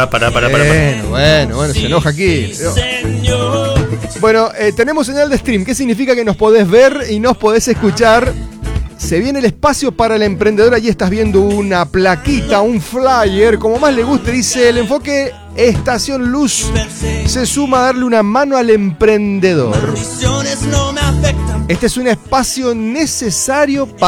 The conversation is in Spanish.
Bueno, se enoja aquí. Bueno, tenemos señal de stream. ¿Qué significa que nos podés ver y nos podés escuchar? Se viene el espacio para el emprendedor. Allí estás viendo una plaquita, un flyer, como más le guste. Dice: el enfoque Estación Luz se suma a darle una mano al emprendedor. Este es un espacio necesario para